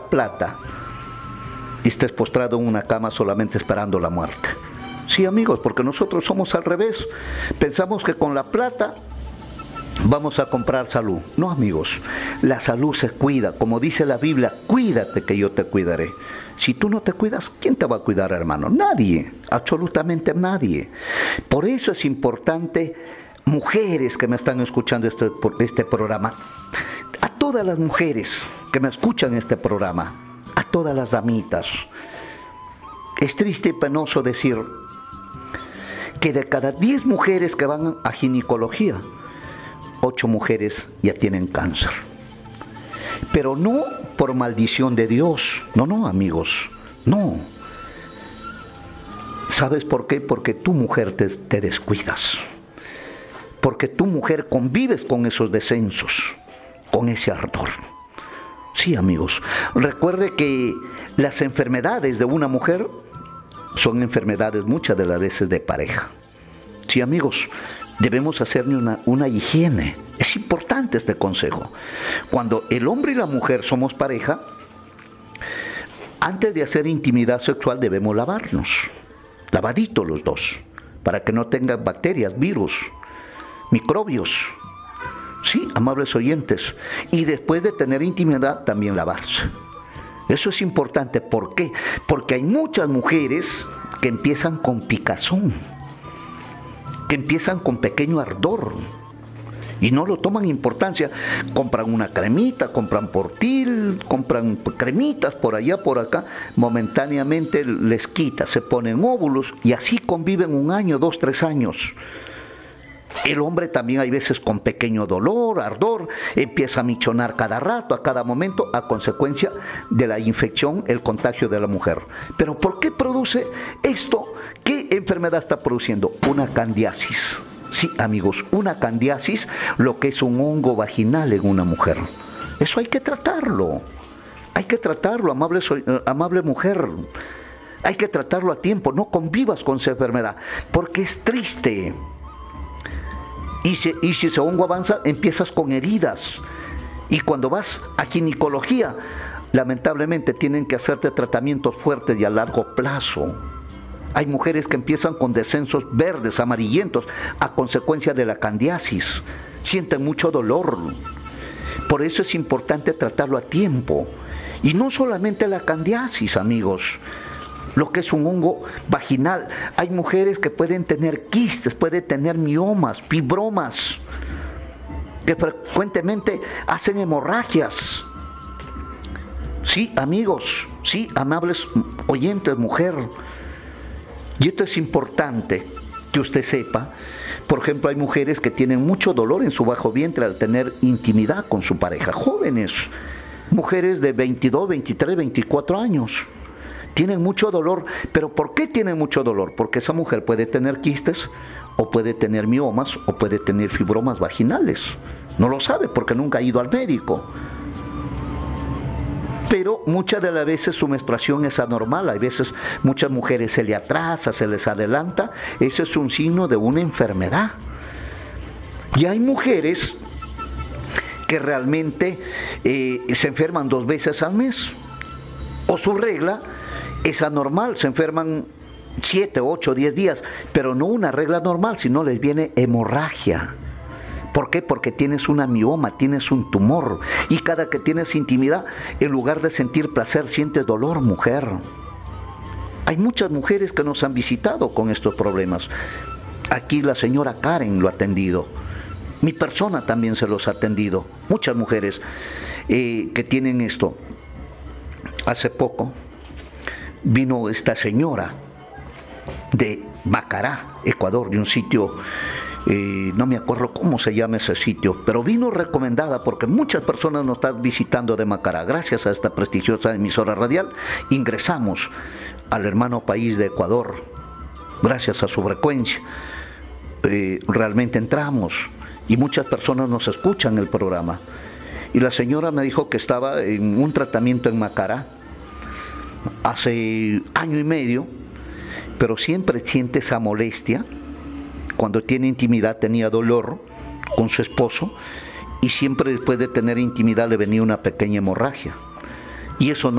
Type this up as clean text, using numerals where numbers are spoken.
plata y estés postrado en una cama solamente esperando la muerte. Sí, amigos, porque nosotros somos al revés. Pensamos que con la plata vamos a comprar salud. No, amigos, la salud se cuida. Como dice la Biblia, cuídate que yo te cuidaré. Si tú no te cuidas, ¿quién te va a cuidar, hermano? Nadie, absolutamente nadie. Por eso es importante, mujeres que me están escuchando este programa, a todas las mujeres que me escuchan este programa, a todas las damitas, es triste y penoso decir que de cada 10 mujeres que van a ginecología, 8 mujeres ya tienen cáncer. Pero no por maldición de Dios. No, amigos, no. ¿Sabes por qué? Porque tu mujer te descuidas. Porque tu mujer convives con esos descensos, con ese ardor. Sí, amigos. Recuerde que las enfermedades de una mujer son enfermedades muchas de las veces de pareja. Sí, amigos, debemos hacer una higiene. Es importante este consejo. Cuando el hombre y la mujer somos pareja, antes de hacer intimidad sexual debemos lavarnos. Lavaditos los dos, para que no tengan bacterias, virus, microbios. Sí, amables oyentes. Y después de tener intimidad, también lavarse. Eso es importante. ¿Por qué? Porque hay muchas mujeres que empiezan con picazón, que empiezan con pequeño ardor y no lo toman importancia. Compran una cremita, compran Portil, compran cremitas por allá, por acá, momentáneamente les quita, se ponen óvulos y así conviven 1 año, 2, 3 años. El hombre también hay veces con pequeño dolor, ardor, empieza a michonar cada rato, a cada momento, a consecuencia de la infección, el contagio de la mujer. Pero ¿por qué produce esto? ¿Qué enfermedad está produciendo? Una candiasis. Sí, amigos, una candiasis, lo que es un hongo vaginal en una mujer. Eso hay que tratarlo. Hay que tratarlo, amable mujer. Hay que tratarlo a tiempo. No convivas con esa enfermedad, porque es triste. Y si ese hongo avanza, empiezas con heridas. Y cuando vas a ginecología, lamentablemente tienen que hacerte tratamientos fuertes y a largo plazo. Hay mujeres que empiezan con descensos verdes, amarillentos, a consecuencia de la candiasis. Sienten mucho dolor. Por eso es importante tratarlo a tiempo. Y no solamente la candiasis, amigos. Lo que es un hongo vaginal. Hay mujeres que pueden tener quistes, pueden tener miomas, fibromas, que frecuentemente hacen hemorragias. Sí, amigos, sí, amables oyentes, mujer. Y esto es importante que usted sepa. Por ejemplo, hay mujeres que tienen mucho dolor en su bajo vientre al tener intimidad con su pareja. Jóvenes, mujeres de 22, 23, 24 años. Tienen mucho dolor. ¿Pero por qué tienen mucho dolor? Porque esa mujer puede tener quistes, o puede tener miomas, o puede tener fibromas vaginales. No lo sabe porque nunca ha ido al médico. Pero muchas de las veces su menstruación es anormal. Hay veces muchas mujeres se les atrasa, se les adelanta. Ese es un signo de una enfermedad. Y hay mujeres que realmente se enferman 2 veces al mes. O su regla es anormal, se enferman 7, 8, 10 días, pero no una regla normal, sino les viene hemorragia. ¿Por qué? Porque tienes una mioma, tienes un tumor, y cada que tienes intimidad, en lugar de sentir placer, sientes dolor, mujer. Hay muchas mujeres que nos han visitado con estos problemas. Aquí la señora Karen lo ha atendido. Mi persona también se los ha atendido. Muchas mujeres que tienen esto. Hace poco vino esta señora de Macará, Ecuador, de un sitio, no me acuerdo cómo se llama ese sitio, pero vino recomendada porque muchas personas nos están visitando de Macará. Gracias a esta prestigiosa emisora radial ingresamos al hermano país de Ecuador, gracias a su frecuencia. Realmente entramos y muchas personas nos escuchan el programa. Y la señora me dijo que estaba en un tratamiento en Macará hace 1 año y medio, pero siempre siente esa molestia. Cuando tiene intimidad tenía dolor con su esposo y siempre después de tener intimidad le venía una pequeña hemorragia. Y eso no